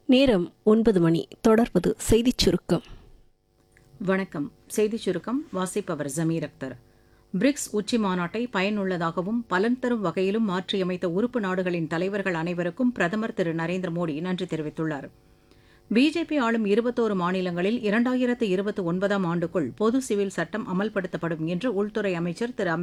நேரம் 9 மணி. தொடர்வது செய்திச் சுருக்கம். வணக்கம். செய்திச் சுருக்கம் வாசிப்பவர் ஜமீர் அக்தர். பிரிக்ஸ் உச்சி மாநாட்டை பயனுள்ளதாகவும் பலன் தரும் வகையிலும் மாற்றியமைத்த உறுப்பு நாடுகளின் தலைவர்கள் அனைவருக்கும் பிரதமர் திரு நரேந்திர மோடி நன்றி தெரிவித்துள்ளார். பிஜேபி ஆளும் 21 மாநிலங்களில் 2029ஆம் ஆண்டுக்குள் பொது சிவில் சட்டம் அமல்படுத்தப்படும் என்று உள்துறை அமைச்சர் திரு